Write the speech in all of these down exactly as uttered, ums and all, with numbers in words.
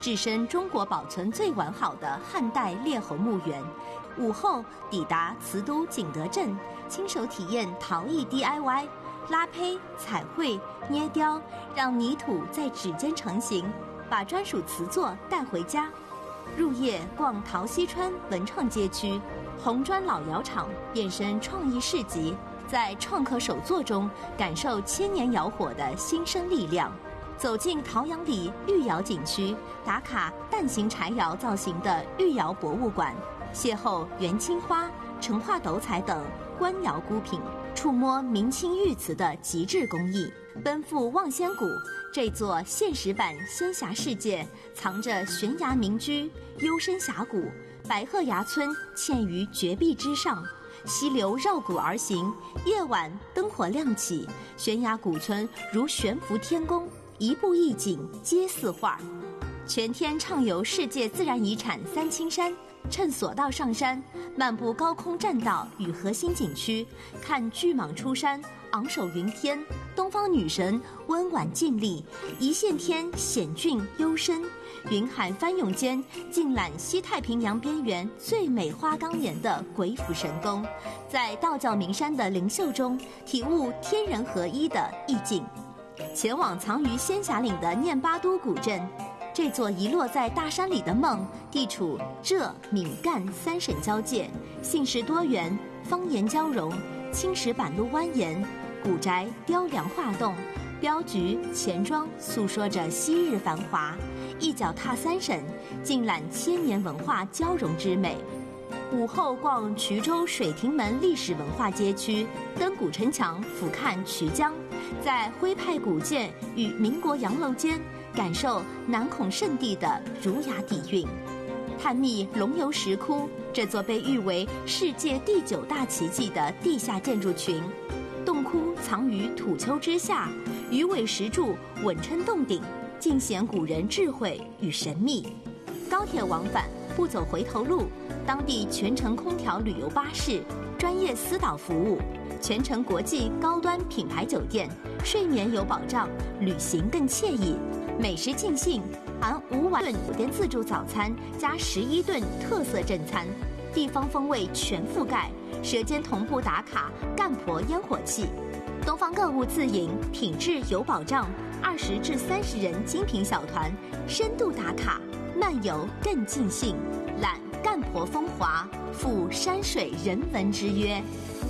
置身中国保存最完好的汉代列侯墓园。午后抵达慈都景德镇，亲手体验陶艺 D I Y， 拉胚、彩绘、捏雕，让泥土在指尖成型，把专属瓷作带回家。入夜逛陶溪川文创街区，红砖老窑厂变身创意市集，在创客手作中感受千年窑火的新生力量。走进陶阳里玉窑景区，打卡蛋形柴窑造型的玉窑博物馆，邂逅元青花、成化斗彩等官窑孤品，触摸明清玉瓷的极致工艺。奔赴望仙谷，这座现实版仙侠世界藏着悬崖民居、幽深峡谷，白鹤崖村嵌于绝壁之上，溪流绕谷而行，夜晚灯火亮起，悬崖古村如悬浮天宫，一步一景皆似画。全天畅游世界自然遗产三清山，趁索道上山，漫步高空栈道与核心景区，看巨蟒出山，昂首云天，东方女神温婉静丽，一线天险峻幽深，云海翻涌间尽览西太平洋边缘最美花岗岩的鬼斧神工，在道教名山的灵秀中体悟天人合一的意境。前往藏于仙霞岭的念巴都古镇，这座遗落在大山里的梦，地处浙闽赣三省交界，姓氏多元，方言交融，青石板路蜿蜒，古宅雕梁画栋，镖局钱庄诉说着昔日繁华，一脚踏三省，尽览千年文化交融之美。午后逛衢州水亭门历史文化街区，登古城墙俯瞰衢江，在徽派古建与民国洋楼间感受南孔圣地的儒雅底蕴。探秘龙游石窟，这座被誉为世界第九大奇迹的地下建筑群，洞窟藏于土丘之下，鱼尾石柱稳称洞顶，尽显古人智慧与神秘。高铁往返不走回头路，当地全程空调旅游巴士，专业私导服务，全程国际高端品牌酒店，睡眠有保障，旅行更惬意。美食尽兴，含五碗酒店自助早餐加十一顿特色正餐，地方风味全覆盖，舌尖同步打卡干婆烟火气。东方购物自营，品质有保障，二十至三十人精品小团，深度打卡，漫游更尽兴，揽干婆风华，赴山水人文之约。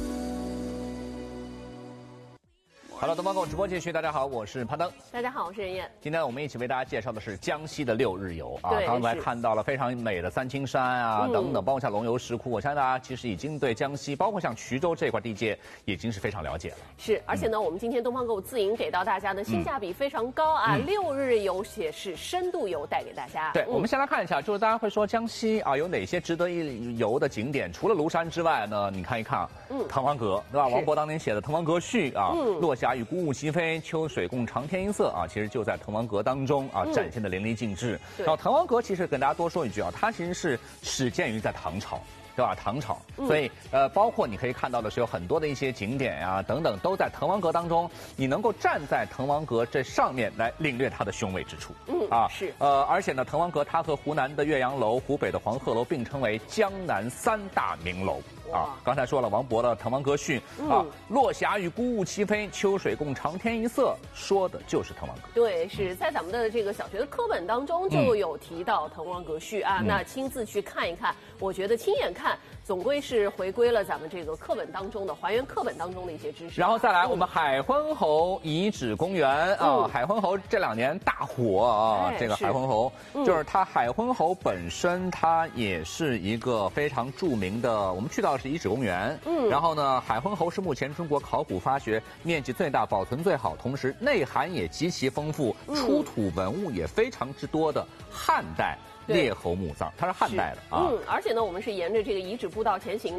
Hello， 东方购物直播继续，大家好，我是潘登。 大家好，我是任燕。 今天我们一起为大家介绍的是江西的六日游啊， 对， 刚才看到了非常美的三清山啊、嗯、等等，包括像龙游石窟，我相信大家其实已经对江西，包括像衢州这块地界，已经是非常了解了。 是，而且呢，嗯、我们今天东方购物自营给到大家的性价比非常高啊，嗯、六日游也是深度游带给大家。 对， 嗯、 我们先来看一下，就是大家会说江西啊有哪些值得一游的景点？除了庐山之外呢，你看一看，嗯，滕王阁，对吧？王勃当年写的《滕王阁序》啊，嗯、落霞与孤鹜齐飞。秋水共长天一色啊，其实就在滕王阁当中啊，展现的淋漓尽致。然后滕王阁其实跟大家多说一句啊，它其实是始建于在唐朝。对吧？唐朝，所以呃，包括你可以看到的是有很多的一些景点呀、等等，都在滕王阁当中。你能够站在滕王阁这上面来领略它的雄伟之处。 嗯啊， 是。 呃，而且呢，滕王阁它和湖南的岳阳楼、湖北的黄鹤楼并称为江南三大名楼。啊，刚才说了王勃的《滕王阁序》啊，落霞与孤鹜齐飞，秋水共长天一色，说的就是滕王阁。 对，是在咱们的这个小学的课本当中就有提到《滕王阁序》啊，嗯、那亲自去看一看，我觉得亲眼看，总归是回归了咱们这个课本当中的还原课本当中的一些知识。 然后再来，我们海昏侯遗址公园啊，嗯、海昏侯这两年大火啊，哎、这个海昏侯是就是它海昏侯本身，它也是一个非常著名的，我们去到。是遗址公园，嗯，然后呢，海昏侯是目前中国考古发掘面积最大、保存最好，同时内涵也极其丰富，嗯、出土文物也非常之多的汉代列侯墓葬，它是汉代的啊。 嗯，而且呢，我们是沿着这个遗址步道前行呢，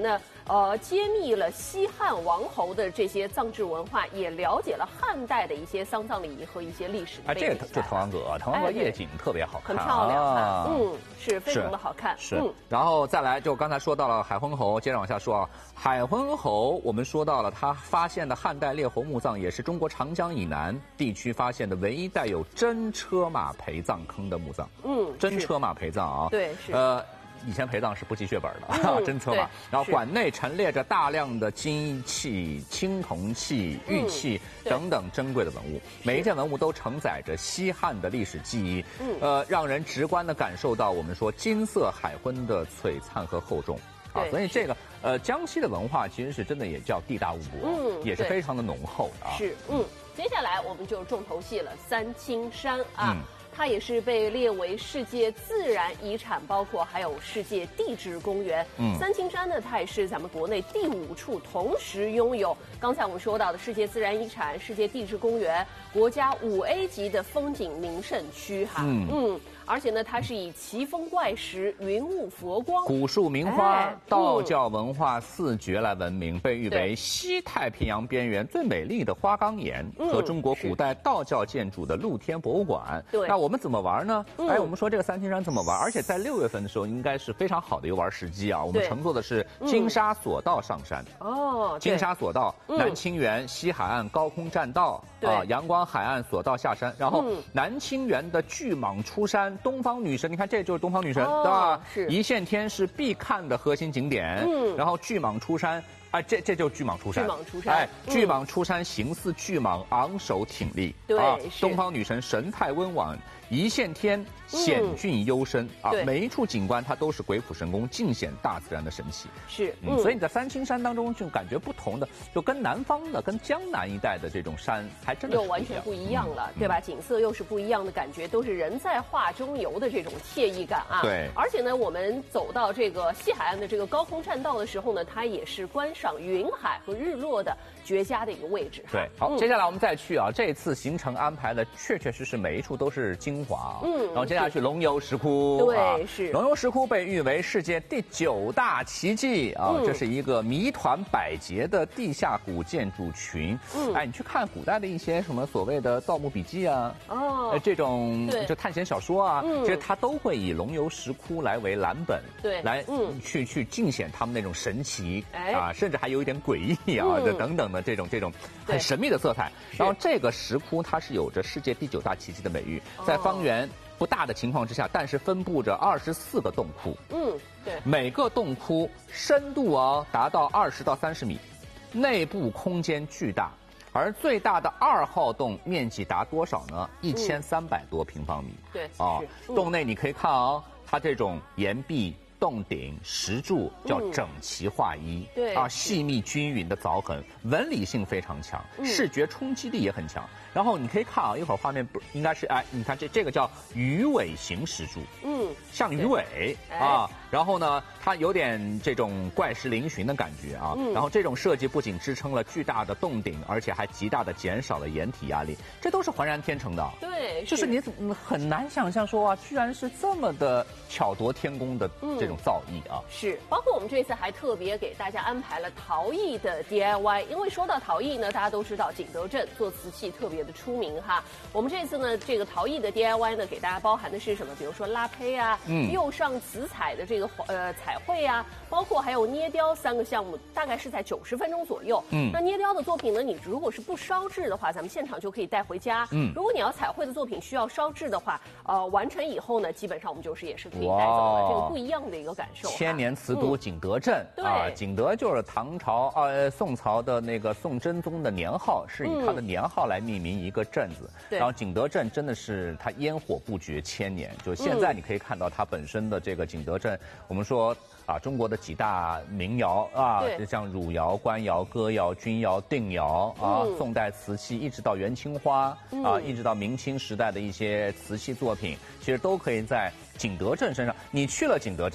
呃，揭秘了西汉王侯的这些葬制文化，也了解了汉代的一些丧葬礼仪和一些历史啊，这个就滕王阁，滕王阁夜景特别好看， 很漂亮啊，嗯，是非常的好看。 是，嗯、然后再来，就刚才说到了海昏侯，接着往下说啊，海昏侯，我们说到了他发现的汉代列侯墓葬，也是中国长江以南地区发现的唯一带有真车马陪葬坑的墓葬。嗯，真车马陪葬啊， 对，是， 呃。以前陪葬是不计血本的，嗯、真车马。然后馆内陈列着大量的金器、青铜器、玉器、嗯、等等珍贵的文物，每一件文物都承载着西汉的历史记忆，嗯、呃，让人直观地感受到我们说金色海昏的璀璨和厚重啊。所以这个呃，江西的文化其实是真的也叫地大物博，嗯，也是非常的浓厚的啊。 是，嗯，接下来我们就重头戏了，三清山啊。嗯，它也是被列为世界自然遗产，包括还有世界地质公园。嗯，三清山呢，它也是咱们国内第五处同时拥有刚才我们说到的世界自然遗产、世界地质公园、国家五 A 级的风景名胜区哈。嗯嗯。而且呢，它是以奇峰怪石、云雾佛光、 古树名花、哎、道教文化四绝来闻名，被誉为西太平洋边缘最美丽的花岗岩、嗯、和中国古代道教建筑的露天博物馆。 对， 那我们怎么玩呢？嗯、哎，我们说这个三清山怎么玩？而且在六月份的时候，应该是非常好的游玩时机啊。我们乘坐的是金沙索道上山。哦、嗯，金沙索道、嗯、南清园西海岸高空栈道啊，阳光海岸索道下山，然后、嗯、南清园的巨蟒出山。东方女神，你看这就是东方女神，哦、对吧？ 是一线天是必看的核心景点。嗯，然后巨蟒出山，哎，这这就是巨蟒出山。 巨蟒出山， 哎，巨蟒出山形似巨蟒，昂首挺立。 对、 啊，东方女神神态温婉，一线天险峻幽深、嗯、啊，每一处景观它都是鬼斧神工，尽显大自然的神奇。 是， 嗯，所以你在三清山当中就感觉不同的，就跟南方的、跟江南一带的这种山还真的又完全不一样了，嗯、对吧？景色又是不一样的感觉，都是人在画中游的这种惬意感啊。 对， 而且呢，我们走到这个西海岸的这个高空栈道的时候呢，它也是观赏云海和日落的绝佳的一个位置。 对，好，嗯、接下来我们再去啊，这次行程安排的确确实实每一处都是精华。嗯，然后接下来去龙游石窟。 对， 啊、 是龙游石窟被誉为世界第九大奇迹啊，嗯、这是一个谜团百结的地下古建筑群。嗯，哎，你去看古代的一些什么所谓的《盗墓笔记》啊，哦，呃、这种就探险小说啊，嗯、其实它都会以龙游石窟来为蓝本， 对， 来、嗯、去去尽显他们那种神奇、哎、啊，甚至还有一点诡异啊，这、嗯、等等的这种这种很神秘的色彩。然后这个石窟它是有着世界第九大奇迹的美誉，在方圆不大的情况之下，但是分布着二十四个洞窟。嗯，对，每个洞窟深度哦达到二十到三十米，内部空间巨大，而最大的二号洞面积达多少呢？一千三百多平方米。 对， 啊，洞内你可以看哦，它这种岩壁、洞顶、石柱叫整齐划一，对、嗯、啊，细密均匀的凿痕，纹理性非常强，嗯、视觉冲击力也很强。然后你可以看啊，一会儿画面不应该是哎，你看这这个叫鱼尾形石柱，嗯，像鱼尾啊。然后呢，它有点这种怪石嶙峋的感觉啊。嗯、然后这种设计不仅支撑了巨大的洞顶，而且还极大的减少了掩体压力，这都是浑然天成的。 对， 就是你很难想象说啊，居然是这么的巧夺天工的这种造诣啊。 嗯、是，包括我们这次还特别给大家安排了陶艺的 D I Y， 因为说到陶艺呢，大家都知道景德镇做瓷器特别的出名哈。我们这次呢，这个陶艺的 D I Y 呢，给大家包含的是什么？比如说拉胚啊，嗯，釉上紫彩的这个呃彩绘啊，包括还有捏雕三个项目，大概是在九十分钟左右。嗯，那捏雕的作品呢，你如果是不烧制的话，咱们现场就可以带回家。嗯，如果你要彩绘的作品需要烧制的话，呃，完成以后呢，基本上我们就是也是可以带走了，这个不一样的一个感受。 千年瓷都景德镇、嗯、啊，景德就是唐朝呃宋朝的那个宋真宗的年号，是以他的年号来命名一个镇子。嗯、然后景德镇真的是它烟火不绝千年，就现在你可以看到它本身的这个景德镇，我们说啊，中国的几大名窑啊，就像汝窑、官窑、哥窑、钧窑、定窑啊，嗯、宋代瓷器一直到元青花、嗯、啊，一直到明清时代的一些瓷器作品，其实都可以在景德镇身上。你去了景德镇，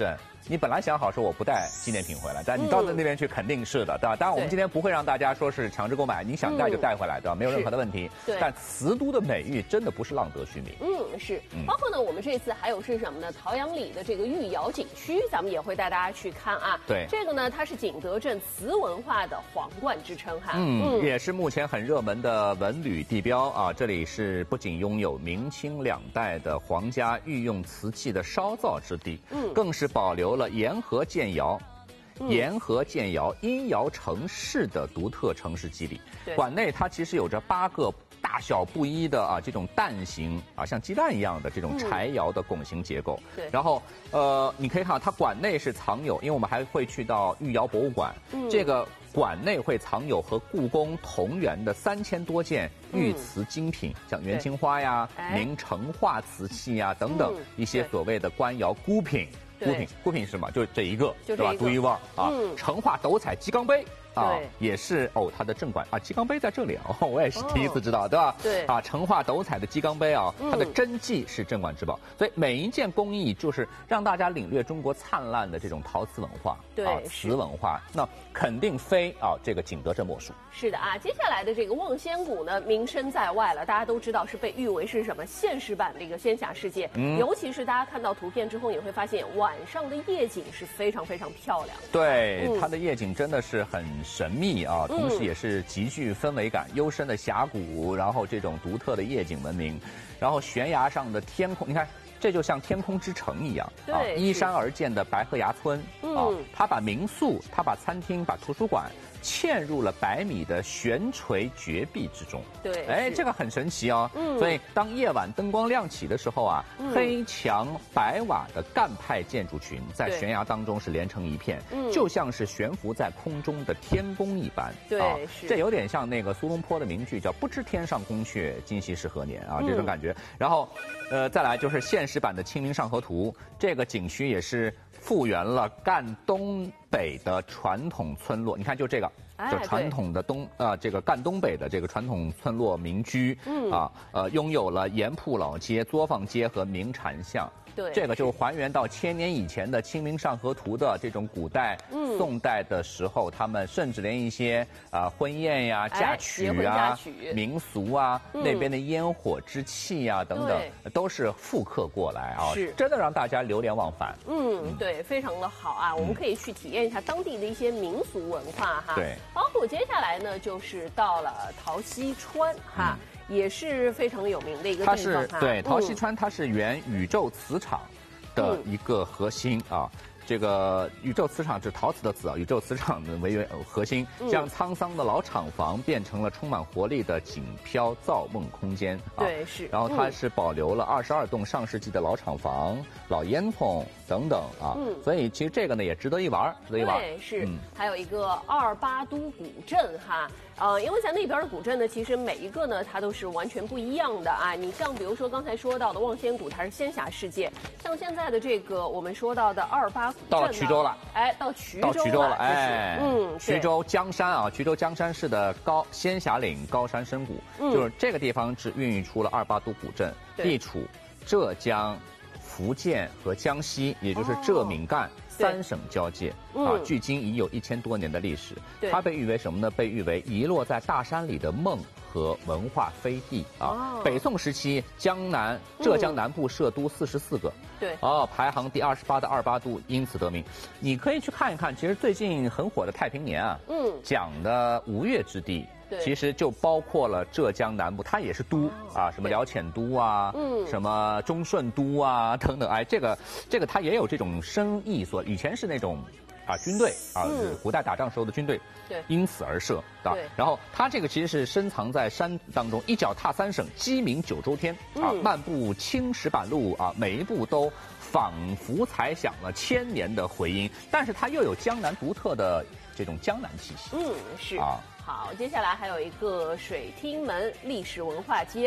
你本来想好说我不带纪念品回来，但你到那边去肯定是的，对吧？当然我们今天不会让大家说是强制购买，你想带就带回来，对吧？没有任何的问题。 对。 但瓷都的美誉真的不是浪得虚名。 嗯，是。包括呢，我们这次还有是什么呢？陶阳里的这个御窑景区，咱们也会带大家去看啊。 对。 这个呢，它是景德镇瓷文化的皇冠之称哈。 嗯，也是目前很热门的文旅地标啊。这里是不仅拥有明清两代的皇家御用瓷器的烧造之地，嗯，更是保留了沿河建窑。沿河建窑、因窑成市的独特城市肌理。馆内它其实有着八个大小不一的啊这种蛋形啊像鸡蛋一样的这种柴窑的拱形结构。对。然后呃，你可以看到它馆内是藏有，因为我们还会去到御窑博物馆，嗯、这个馆内会藏有和故宫同源的三千多件御瓷精品，嗯、像元青花呀、明成化瓷器呀等等、嗯、一些所谓的官窑孤品。孤品，孤品是什么？就这一个，对吧？独一无二啊！嗯、成化斗彩鸡缸杯啊，也是哦，它的正馆啊，鸡缸杯在这里啊，哦、我也是第一次知道，哦、对吧？对啊，成化斗彩的鸡缸杯啊，它的真迹是镇馆之宝，嗯、所以每一件工艺就是让大家领略中国灿烂的这种陶瓷文化，对啊，瓷文化，那肯定非啊这个景德镇莫属。 是的啊，接下来的这个望仙谷呢，名声在外了，大家都知道是被誉为是什么现实版的一个仙侠世界，嗯、尤其是大家看到图片之后，也会发现晚上的夜景是非常非常漂亮的。 对，嗯、它的夜景真的是很神秘啊，同时也是极具氛围感，幽深的峡谷，然后这种独特的夜景闻名，然后悬崖上的天空，你看。这就像天空之城一样啊，依山而建的白鹤崖村、嗯、啊，它把民宿、它把餐厅、把图书馆嵌入了百米的悬垂绝壁之中。对，哎，这个很神奇哦。嗯，所以当夜晚灯光亮起的时候啊，嗯、黑墙白瓦的干派建筑群在悬崖当中是连成一片，嗯，就像是悬浮在空中的天宫一般。对，啊、是。这有点像那个苏东坡的名句叫“不知天上宫阙，今夕是何年”啊，这种感觉。嗯、然后，呃，再来就是现实版的《清明上河图》，这个景区也是复原了赣东北的传统村落。你看，就这个。就传统的东啊、呃，这个赣东北的这个传统村落民居，嗯啊，呃，拥有了盐铺老街、作坊街和明禅巷。对，这个就还原到千年以前的《清明上河图》的这种古代、嗯、宋代的时候，他们甚至连一些啊、呃、婚宴呀、嫁娶啊、民俗啊、嗯、那边的烟火之气呀、啊、等等，都是复刻过来啊，是真的让大家流连忘返。嗯， 嗯对，非常的好啊，我们可以去体验一下当地的一些民俗文化哈。对，包括接下来呢，就是到了陶溪川哈。嗯也是非常有名的一个地方。 它是对陶溪川，它是原宇宙磁场的一个核心啊。嗯、这个宇宙磁场是陶瓷的瓷啊，宇宙磁场的为原核心，将沧桑的老厂房变成了充满活力的锦飘造梦空间啊。对，是。然后它是保留了二十二栋上世纪的老厂房、老烟囱等等啊。嗯。所以其实这个呢也值得一玩，值得一玩。 对，是。嗯、还有一个二八都古镇哈。呃，因为在那边的古镇呢，其实每一个呢，它都是完全不一样的啊。你像比如说刚才说到的望仙谷，它是仙侠世界；像现在的这个我们说到的二八古镇， 到了衢州了， 哎，到衢到衢州了， 哎，嗯， 衢州江山啊，衢州江山市的高仙霞岭高山深谷，嗯、就是这个地方是孕育出了二八都古镇，地处浙江、福建和江西，也就是浙闽赣。哦三省交界啊，距今已有一千多年的历史。它被誉为什么呢？被誉为遗落在大山里的梦和文化飞地啊。北宋时期，江南、浙江南部设都四十四个，对，哦，排行第二十八的二八都因此得名。你可以去看一看，其实最近很火的太平年啊，嗯，讲的吴越之地。其实就包括了浙江南部，它也是都啊，什么辽浅都啊，嗯，什么中顺都啊等等，哎，这个这个它也有这种深意所，以前是那种啊军队啊，嗯、古代打仗时候的军队，对，因此而设，对吧？然后它这个其实是深藏在山当中，一脚踏三省，鸡鸣九州天啊，嗯、漫步青石板路啊，每一步都仿佛踩响了千年的回音，但是它又有江南独特的这种江南气息， 嗯，是啊。好，接下来还有一个水厅门历史文化街啊，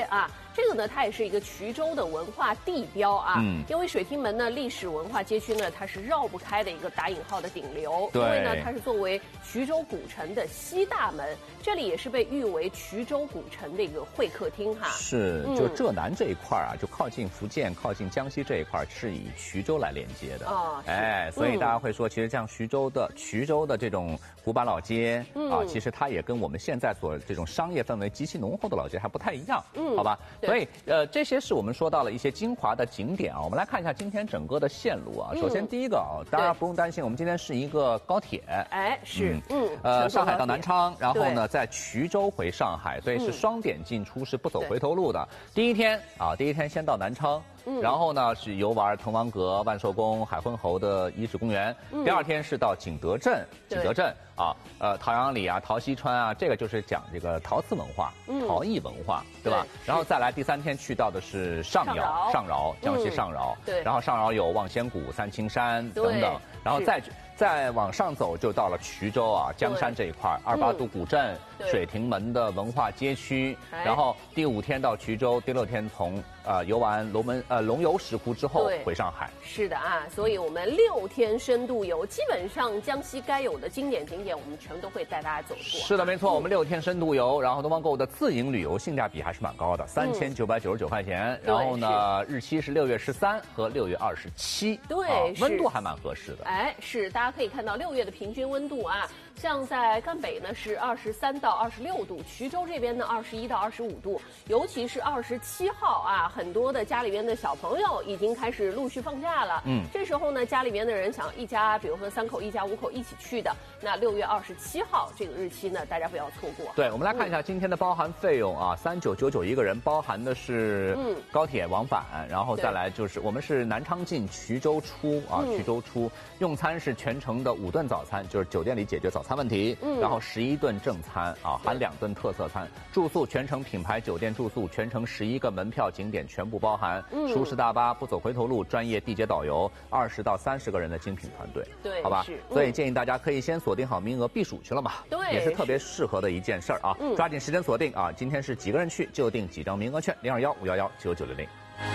这个呢，它也是一个衢州的文化地标啊。嗯，因为水亭门呢，历史文化街区呢，它是绕不开的一个打引号的顶流。 对。 因为呢，它是作为衢州古城的西大门，这里也是被誉为衢州古城的一个会客厅哈。 是，就浙南这一块啊，就靠近福建、靠近江西这一块，是以衢州来连接的。哦。哎，所以大家会说，其实像衢州的衢州的这种古板老街、嗯、啊，其实它也跟我们现在所这种商业氛围极其浓厚的老街还不太一样。嗯，好吧。所以呃，这些是我们说到了一些精华的景点啊。我们来看一下今天整个的线路啊。首先第一个啊，大家不用担心，我们今天是一个高铁。 哎，是，嗯， 呃，上海到南昌，然后呢，在衢州回上海，所以是双点进出，是不走回头路的。第一天啊，第一天先到南昌。嗯、然后呢是游玩滕王阁、万寿宫、海昏侯的遗址公园。嗯、第二天是到景德镇，景德镇啊，呃，陶阳里啊、陶溪川啊，这个就是讲这个陶瓷文化、嗯、陶艺文化，对吧？对，然后再来第三天去到的是上饶，上饶，江西上饶。嗯、对，然后上饶有望仙谷、三清山等等，然后再再往上走就到了衢州啊，江山这一块，二八渡古镇、嗯、水亭门的文化街区。然后第五天到衢州，第六天从呃游完龙门呃龙游石窟之后回上海。 是的啊，所以我们六天深度游，基本上江西该有的经典景点，我们全都会带大家走过。 是的，没错，嗯、我们六天深度游，然后东方购物的自营旅游性价比还是蛮高的，三千九百九十九块钱。嗯、然后呢，日期是六月十三和六月二十七。 对、 啊，温度还蛮合适的。 哎，是，大家可以看到六月的平均温度啊，像在赣北呢是二十三到二十六度，衢州这边呢二十一到二十五度，尤其是二十七号啊，很多的家里边的小朋友已经开始陆续放假了。嗯，这时候呢，家里边的人想一家，比如说三口、一家五口一起去的，那六月二十七号这个日期呢，大家不要错过。 对，我们来看一下今天的包含费用啊，三九九九一个人，包含的是嗯高铁往返，然后再来就是我们是南昌进，衢州出啊，衢州出，用餐是全程的五顿早餐，就是酒店里解决早餐问题，嗯，然后十一顿正餐啊，含两顿特色餐，住宿全程品牌酒店住宿，全程十一个门票景点全部包含，嗯，舒适大巴不走回头路，专业地接导游，二十到三十个人的精品团队， 对， 好吧， 是， 所以建议大家可以先锁定好名额避暑去了嘛， 对， 也是特别适合的一件事儿啊，嗯，抓紧时间锁定啊，今天是几个人去就订几张名额券，零二幺五幺幺九九零零。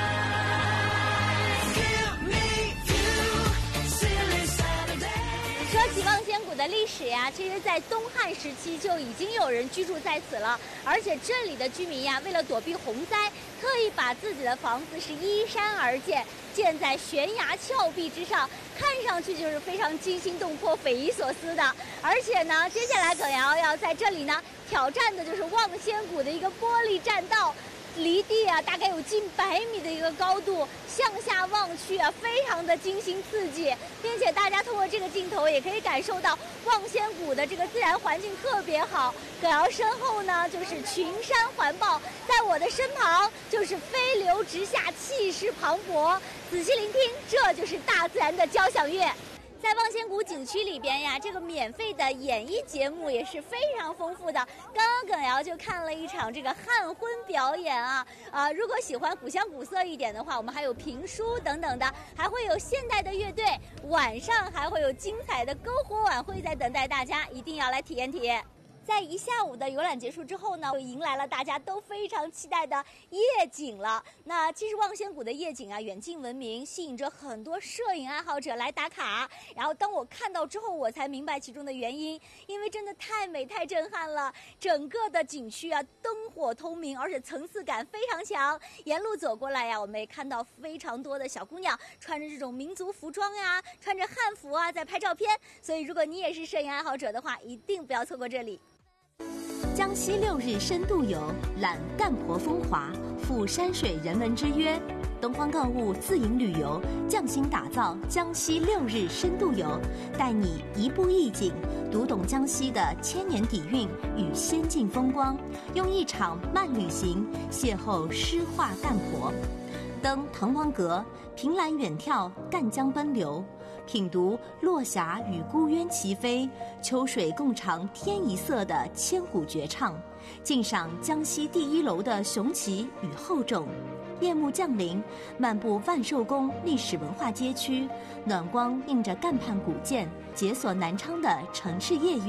说起望仙谷的历史呀，其实在东汉时期就已经有人居住在此了，而且这里的居民呀，为了躲避洪灾，特意把自己的房子是依山而建，建在悬崖峭壁之上，看上去就是非常惊心动魄、匪夷所思的。而且呢，接下来耿瑶要在这里呢挑战的就是望仙谷的一个玻璃栈道。离地啊，大概有近百米的一个高度，向下望去啊，非常的惊心刺激，并且大家通过这个镜头也可以感受到望仙谷的这个自然环境特别好。耿瑶身后呢就是群山环抱，在我的身旁就是飞流直下，气势磅礴。仔细聆听，这就是大自然的交响乐。在望仙谷景区里边呀，这个免费的演艺节目也是非常丰富的。刚刚耿瑶就看了一场这个汉婚表演啊，啊，如果喜欢古香古色一点的话，我们还有评书等等的，还会有现代的乐队，晚上还会有精彩的篝火晚会在等待大家，一定要来体验体验。在一下午的游览结束之后呢，就迎来了大家都非常期待的夜景了。那其实望仙谷的夜景啊，远近闻名，吸引着很多摄影爱好者来打卡。然后当我看到之后，我才明白其中的原因，因为真的太美太震撼了。整个的景区啊，灯火通明，而且层次感非常强。沿路走过来呀，我们也看到非常多的小姑娘穿着这种民族服装呀，穿着汉服啊，在拍照片。所以如果你也是摄影爱好者的话，一定不要错过这里。 江西六日深度游，览干婆风华，赴山水人文之约。东方购物自营旅游匠心打造江西六日深度游，带你一步一景，读懂江西的千年底蕴与先进风光，用一场慢旅行邂逅诗画干婆。登滕王阁，凭栏远眺赣江奔流，品读落霞与孤鸢齐飞，秋水共长天一色的千古绝唱，鉴赏江西第一楼的雄奇与厚重。夜幕降临，漫步万寿宫历史文化街区，暖光映着赣畔古建，解锁南昌的城市夜韵。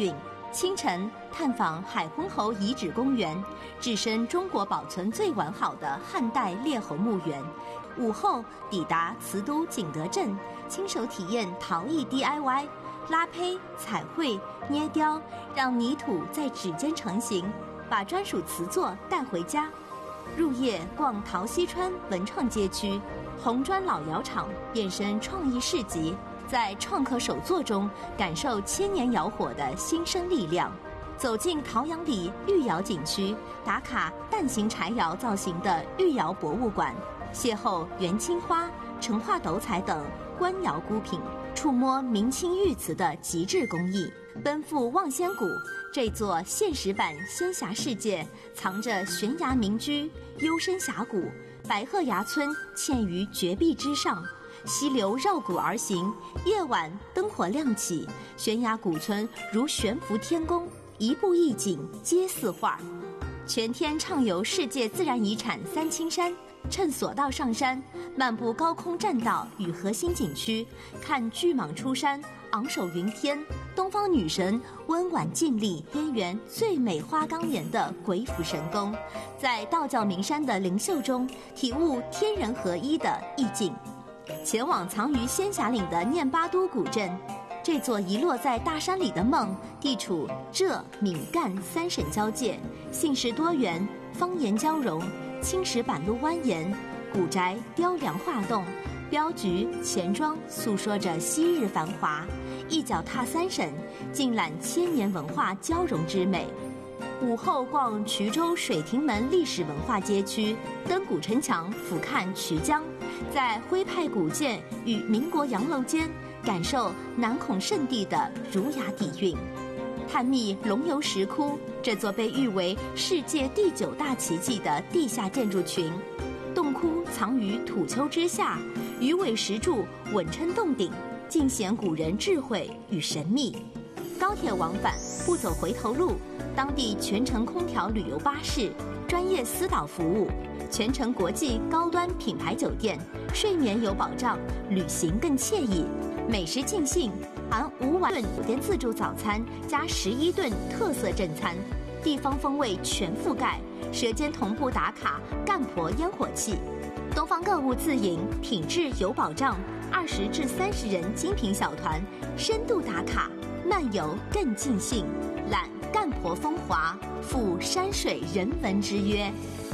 清晨探访海昏侯遗址公园，置身中国保存最完好的汉代列侯墓园。午后抵达慈都景德镇，亲手体验陶艺 D I Y， 拉胚、彩绘、捏雕，让泥土在指尖成型，把专属瓷作带回家。入夜逛陶溪川文创街区，红砖老窑厂变身创意市集，在创客手作中感受千年窑火的新生力量。走进陶阳里御窑景区，打卡蛋形柴窑造型的御窑博物馆，邂逅元青花、成化斗彩等官窑孤品，触摸明清御瓷的极致工艺。奔赴望仙谷，这座现实版仙侠世界藏着悬崖民居、幽深峡谷，白鹤崖村嵌于绝壁之上，溪流绕谷而行，夜晚灯火亮起，悬崖古村如悬浮天宫，一步一景皆似画。全天畅游世界自然遗产三清山，趁索道上山，漫步高空栈道与核心景区，看巨蟒出山，昂首云天，东方女神温婉静丽，边缘最美花岗岩的鬼斧神工，在道教名山的灵秀中体悟天人合一的意境。前往藏于仙霞岭的念巴都古镇，这座遗落在大山里的梦，地处浙闽赣三省交界，姓氏多元，方言交融，青石板路蜿蜒，古宅雕梁画栋，镖局钱庄诉说着昔日繁华，一脚踏三省，尽览千年文化交融之美。午后逛衢州水亭门历史文化街区，登古城墙俯瞰衢江，在徽派古建与民国洋楼间感受南孔圣地的儒雅底蕴。探秘龙游石窟，这座被誉为世界第九大奇迹的地下建筑群，洞窟藏于土丘之下，鱼尾石柱稳称洞顶，尽显古人智慧与神秘。高铁往返不走回头路，当地全程空调旅游巴士，专业私导服务，全程国际高端品牌酒店，睡眠有保障，旅行更惬意，美食尽兴，含五碗酒店自助早餐加十一顿特色正餐，地方风味全覆盖，舌尖同步打卡干婆烟火气。东方购物自营，品质有保障，二十至三十人精品小团，深度打卡，漫游更尽兴，揽干婆风华，赴山水人文之约。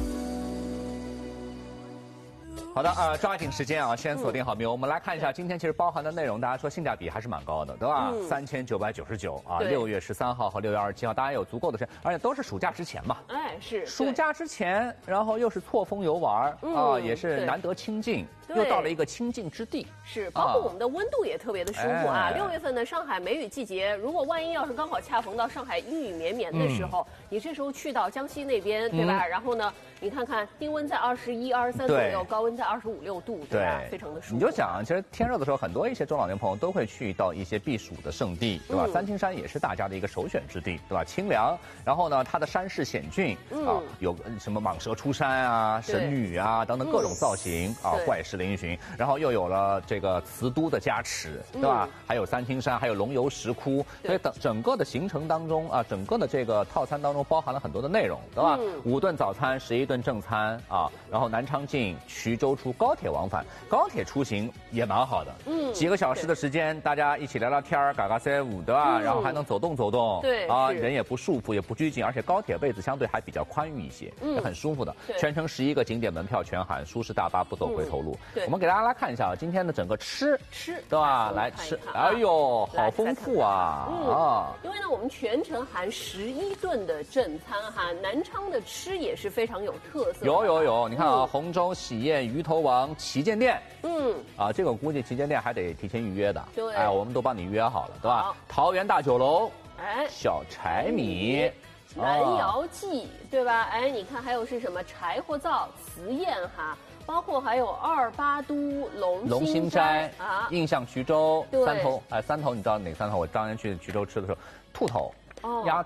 好的，呃，抓紧时间啊，先锁定好没有？我们来看一下今天其实包含的内容，大家说性价比还是蛮高的，对吧？三千九百九十九啊，六月十三号和六月二十七号，大家有足够的时间，而且都是暑假之前嘛。 哎，是暑假之前，然后又是错峰游玩、嗯、啊，也是难得清静，又到了一个清静之地。 是，包括我们的温度也特别的舒服啊。六、哎、月份的上海梅雨季节，如果万一要是刚好恰逢到上海阴雨绵绵的时候，嗯、你这时候去到江西那边，对吧？嗯、然后呢，你看看低温在二十一、二十三左右，高温在二十五六度，对吧？非常的舒服。 你就想，其实天热的时候，很多一些中老年朋友都会去到一些避暑的胜地，对吧？嗯、三清山也是大家的一个首选之地，对吧？清凉，然后呢，它的山势险峻、嗯、啊，有什么蟒蛇出山啊、神女啊等等各种造型、嗯、啊，怪石嶙峋，然后又有了这个瓷都的加持，对吧？嗯、还有三清山，还有龙游石窟，所以等整个的行程当中啊，整个的这个套餐当中包含了很多的内容，对吧？嗯、五顿早餐，十一顿正餐啊，然后南昌进，衢州出，高铁往返，高铁出行也蛮好的，嗯，几个小时的时间，大家一起聊聊天，嘎嘎赛舞，对吧？嗯、然后还能走动走动，对啊，人也不束缚，也不拘谨，而且高铁位子相对还比较宽裕一些，嗯、也很舒服的。全程十一个景点门票全含，舒适大巴不走回头路。嗯、我们给大家来看一下啊，今天的整个吃吃， 对吧？来吃，哎呦，好丰富啊！ 嗯、啊，因为呢，我们全程含十一顿的正餐哈，南昌的吃也是非常有特色。 有有有，你看啊，嗯、洪州喜宴鱼头王旗舰店，嗯，啊，这个估计旗舰店还得提前预约的，对，哎，我们都帮你约好了，对吧？桃园大酒楼，哎，小柴米。 南窑记，对吧？哎，你看还有是什么柴火灶、瓷宴哈，包括还有二八都、龙龙兴斋啊，印象衢州、三头，哎，三头你知道哪三头？我当年去衢州吃的时候，兔头、哦、鸭头、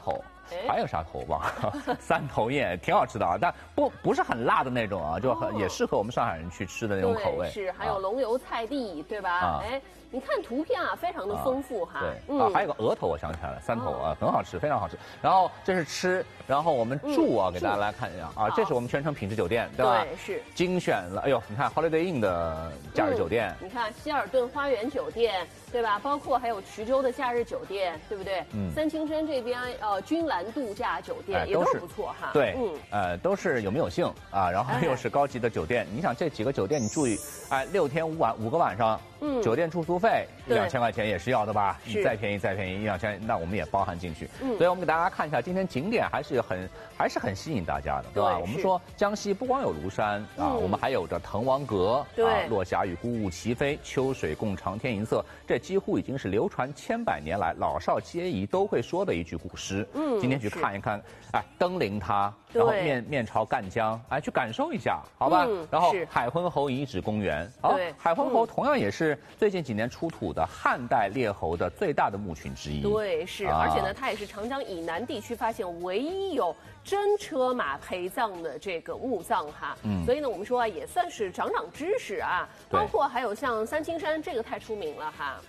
还有啥头忘了？三头雁挺好吃的啊，但不不是很辣的那种啊，就很、哦、也适合我们上海人去吃的那种口味。 是，还有龙油菜地，对吧？啊、哎。你看图片啊，非常的丰富哈。 对，嗯、啊，还有个鹅头，我想起来了，三头啊，很好吃，非常好吃。然后这是吃，然后我们住啊，嗯、给大家来看一下啊，这是我们全程品质酒店，对吧？ 对，是精选了。哎呦，你看 Holiday Inn 的假日酒店， 嗯、你看希尔顿花园酒店，对吧？包括还有衢州的假日酒店，对不对？嗯。三清真这边呃君兰度假酒店、哎、也都是不错哈。 对，嗯，呃，都是有名有姓啊，然后又是高级的酒店。哎、你想这几个酒店，你住一哎六天五晚五个晚上，嗯，酒店住宿费一两千块钱也是要的吧？你再便宜再便宜一两千，那我们也包含进去。嗯，所以我们给大家看一下，今天景点还是很还是很吸引大家的，对吧？对我们说江西不光有庐山啊，嗯、我们还有着滕王阁， 对， 啊，落霞与孤鹜齐飞，秋水共长天一色，这几乎已经是流传千百年来老少皆宜都会说的一句古诗。嗯，今天去看一看，哎，登临它，然后面面朝赣江，哎，去感受一下，好吧？嗯、然后海昏侯遗址公园，啊，海昏侯同样也是最近几年出土的汉代列侯的最大的墓群之一。 对，是，啊、而且呢，它也是长江以南地区发现唯一有真车马陪葬的这个墓葬哈。嗯，所以呢，我们说啊，也算是长长知识啊。包括还有像三清山，这个太出名了哈。